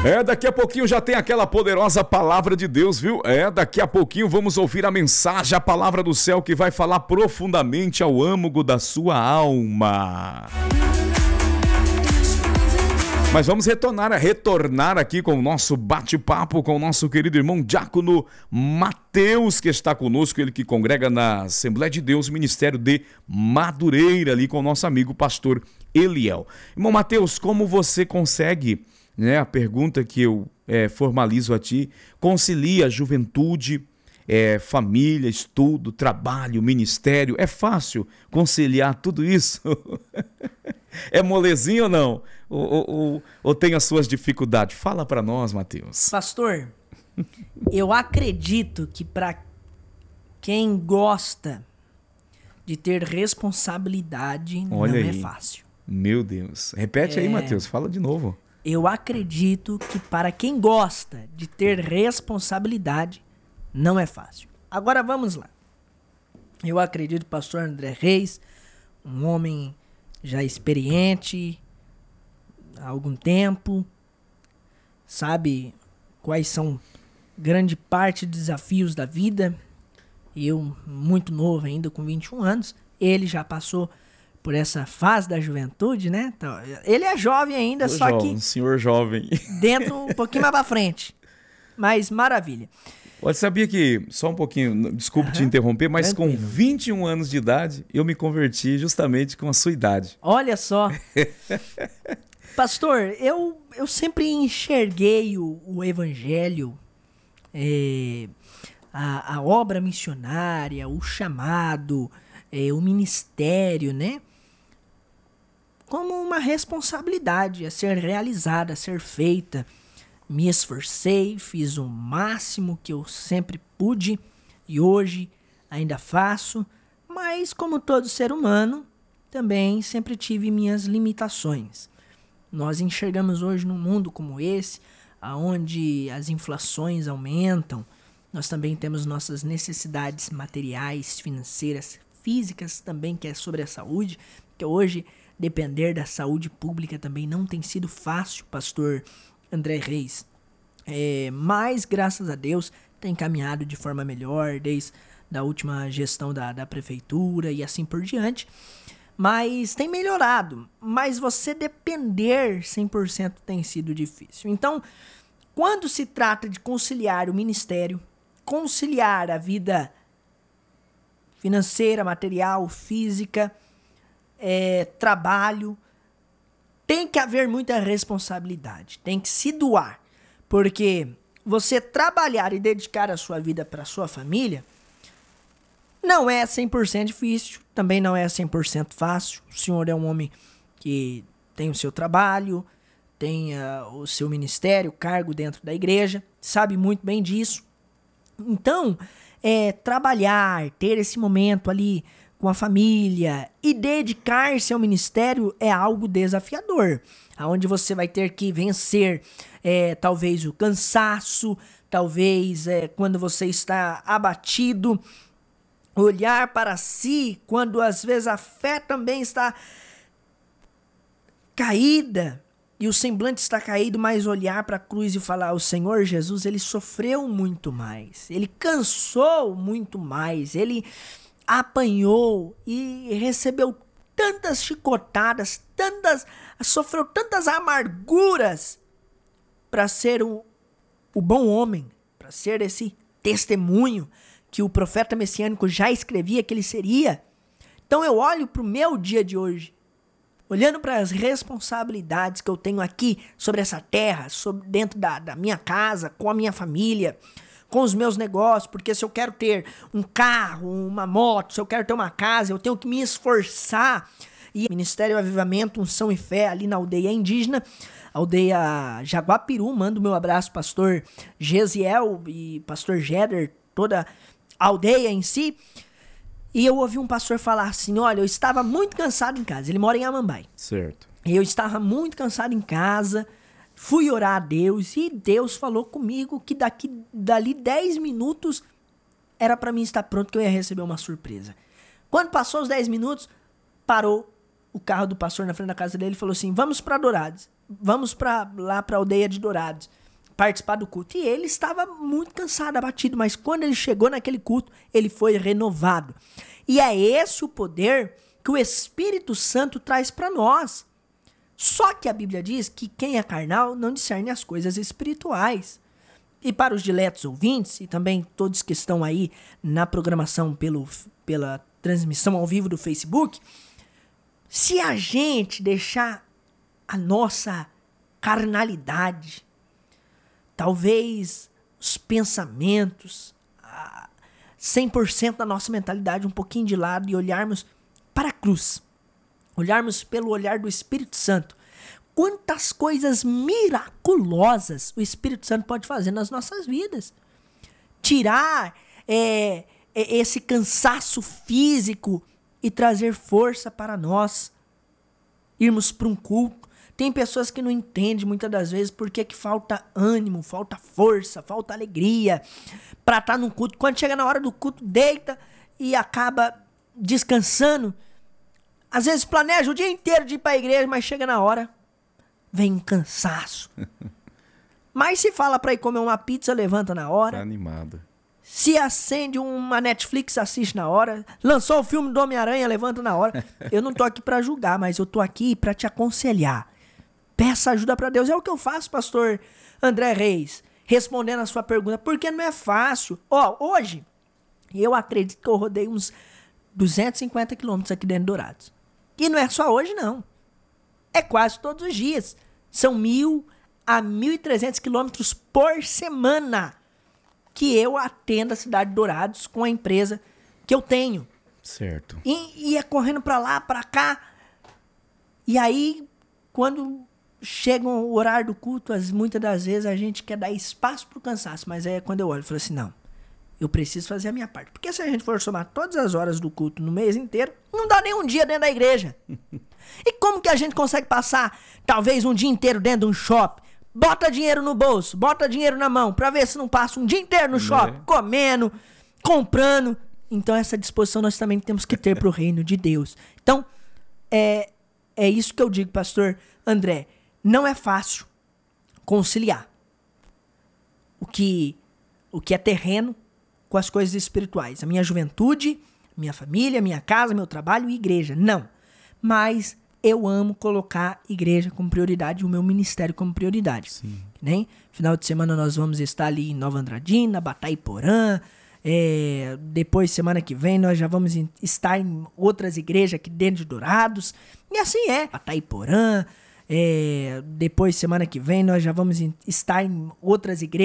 Daqui a pouquinho já tem aquela poderosa palavra de Deus, viu? Daqui a pouquinho vamos ouvir a mensagem, a palavra do céu que vai falar profundamente ao âmago da sua alma. Mas vamos retornar aqui com o nosso bate-papo com o nosso querido irmão diácono Mateus, que está conosco, ele que congrega na Assembleia de Deus, Ministério de Madureira, ali com o nosso amigo pastor Eliel. Irmão Mateus, como você consegue, a pergunta que eu formalizo a ti, concilia a juventude, família, estudo, trabalho, ministério? É fácil conciliar tudo isso? É molezinho ou não? Ou tem as suas dificuldades? Fala para nós, Mateus. Pastor, eu acredito que para quem gosta de ter responsabilidade, Olha não aí. É fácil. Meu Deus. Repete aí, Mateus. Fala de novo. Eu acredito que para quem gosta de ter responsabilidade, não é fácil. Agora vamos lá. Eu acredito, pastor André Reis, um homem já experiente há algum tempo, sabe quais são grande parte dos desafios da vida. Eu, muito novo ainda, com 21 anos, ele já passou por essa fase da juventude, né? Então, ele é jovem ainda, só jovem, que... senhor jovem. Dentro, um pouquinho mais pra frente. Mas maravilha. Você sabia que, só um pouquinho, desculpe te interromper, mas Tranquilo. com 21 anos de idade, eu me converti justamente com a sua idade. Olha só. Pastor, eu sempre enxerguei o evangelho, a obra missionária, o chamado, o ministério, né? Como uma responsabilidade a ser realizada, a ser feita. Me esforcei, fiz o máximo que eu sempre pude e hoje ainda faço, mas como todo ser humano, também sempre tive minhas limitações. Nós enxergamos hoje num mundo como esse, onde as inflações aumentam, nós também temos nossas necessidades materiais, financeiras, físicas também, que é sobre a saúde, que hoje depender da saúde pública também não tem sido fácil, pastor André Reis. Mas, graças a Deus, tem caminhado de forma melhor, desde a última gestão da prefeitura e assim por diante. Mas tem melhorado. Mas você depender 100% tem sido difícil. Então, quando se trata de conciliar o ministério, conciliar a vida financeira, material, física, trabalho, tem que haver muita responsabilidade, tem que se doar, porque você trabalhar e dedicar a sua vida para a sua família não é 100% difícil, também não é 100% fácil. O senhor é um homem que tem o seu trabalho, tem o seu ministério, cargo dentro da igreja, sabe muito bem disso. Então, trabalhar, ter esse momento ali com a família e dedicar-se ao ministério é algo desafiador, onde você vai ter que vencer talvez o cansaço, talvez quando você está abatido, olhar para si, quando às vezes a fé também está caída e o semblante está caído, mas olhar para a cruz e falar: o Senhor Jesus, ele sofreu muito mais, ele cansou muito mais, ele apanhou e recebeu tantas chicotadas, sofreu tantas amarguras para ser o bom homem, para ser esse testemunho que o profeta messiânico já escrevia que ele seria. Então eu olho para o meu dia de hoje, olhando para as responsabilidades que eu tenho aqui sobre essa terra, dentro da minha casa, com a minha família, com os meus negócios, porque se eu quero ter um carro, uma moto, se eu quero ter uma casa, eu tenho que me esforçar. E Ministério Avivamento, Unção e Fé, ali na aldeia indígena, aldeia Jaguapiru, mando meu abraço, pastor Gesiel e pastor Jeder, toda a aldeia em si. E eu ouvi um pastor falar assim: olha, eu estava muito cansado em casa. Ele mora em Amambai. Certo. Eu estava muito cansado em casa, fui orar a Deus e Deus falou comigo que dali 10 minutos era para mim estar pronto, que eu ia receber uma surpresa. Quando passou os 10 minutos, parou o carro do pastor na frente da casa dele e falou assim, vamos para Dourados, vamos lá para a aldeia de Dourados, participar do culto. E ele estava muito cansado, abatido, mas quando ele chegou naquele culto, ele foi renovado. E é esse o poder que o Espírito Santo traz para nós. Só que a Bíblia diz que quem é carnal não discerne as coisas espirituais. E para os diletos ouvintes, e também todos que estão aí na programação pela transmissão ao vivo do Facebook, se a gente deixar a nossa carnalidade, talvez os pensamentos, 100% da nossa mentalidade um pouquinho de lado e olharmos para a cruz, olharmos pelo olhar do Espírito Santo, quantas coisas miraculosas o Espírito Santo pode fazer nas nossas vidas. Tirar esse cansaço físico e trazer força para nós. Irmos para um culto. Tem pessoas que não entendem muitas das vezes por que falta ânimo, falta força, falta alegria para estar num culto. Quando chega na hora do culto, deita e acaba descansando. Às vezes planeja o dia inteiro de ir para a igreja, mas chega na hora, vem um cansaço. Mas se fala para ir comer uma pizza, levanta na hora. Tá animado. Se acende uma Netflix, assiste na hora. Lançou o filme do Homem-Aranha, levanta na hora. Eu não tô aqui para julgar, mas eu tô aqui para te aconselhar. Peça ajuda para Deus. É o que eu faço, pastor André Reis, respondendo a sua pergunta. Porque não é fácil. Hoje, eu acredito que eu rodei uns 250 quilômetros aqui dentro de Dourados. E não é só hoje, não. É quase todos os dias. São 1.000 a 1.300 quilômetros por semana que eu atendo a cidade de Dourados com a empresa que eu tenho. Certo. E é correndo pra lá, pra cá. E aí, quando chega o horário do culto, muitas das vezes a gente quer dar espaço pro cansaço. Mas é quando eu olho e falo assim, não, eu preciso fazer a minha parte. Porque se a gente for somar todas as horas do culto no mês inteiro, não dá nem um dia dentro da igreja. E como que a gente consegue passar, talvez, um dia inteiro dentro de um shopping? Bota dinheiro no bolso, bota dinheiro na mão, pra ver se não passa um dia inteiro no shopping, comendo, comprando. Então essa disposição nós também temos que ter pro reino de Deus. Então, é isso que eu digo, pastor André. Não é fácil conciliar o que é terreno com as coisas espirituais. A minha juventude, minha família, minha casa, meu trabalho e igreja. Não. Mas eu amo colocar igreja como prioridade e o meu ministério como prioridade. Sim. Né? Final de semana nós vamos estar ali em Nova Andradina, Bataiporã. Depois, semana que vem, nós já vamos estar em outras igrejas aqui dentro de Dourados. E assim é. Bataiporã. Depois, semana que vem, nós já vamos estar em outras igrejas.